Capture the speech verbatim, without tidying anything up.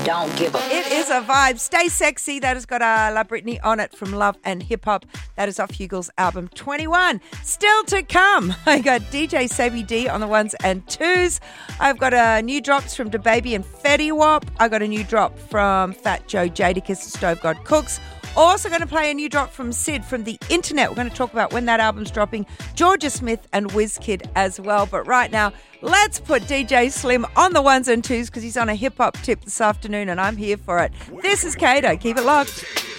don't give a... It is a vibe. Stay Sexy. That has got uh, La Britney on it from Love and Hip Hop. That is off Hugel's album twenty-one. Still to come, I got D J Savvy D on the ones and twos. I've got uh, new drops from DaBaby and Fetty Wap. I got a new drop from Fat Joe Jadakiss and Stove God Cooks. Also going to play a new drop from Sid from The Internet. We're going to talk about when that album's dropping. Georgia Smith and Wizkid as well. But right now, let's put D J Slim on the ones and twos because he's on a hip-hop tip this afternoon and I'm here for it. This is Kato. Keep it locked.